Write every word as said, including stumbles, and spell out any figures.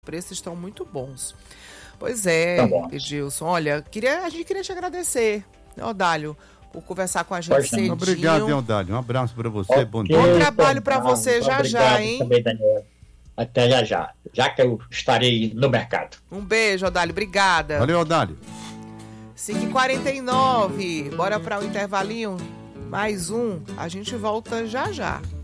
preços estão muito bons. Pois é, Tá Edilson, olha, queria, a gente queria te agradecer, né, Odálio, por conversar com a gente cedinho. Obrigado, hein, Odálio, um abraço para você, okay, bom dia. Bom trabalho para você já obrigado já, hein? Também, Daniel. Até já já, já que eu estarei no mercado. Um beijo, Odálio, obrigada. Valeu, Odálio. cinco e quarenta e nove, bora para o intervalinho, mais um, a gente volta já já.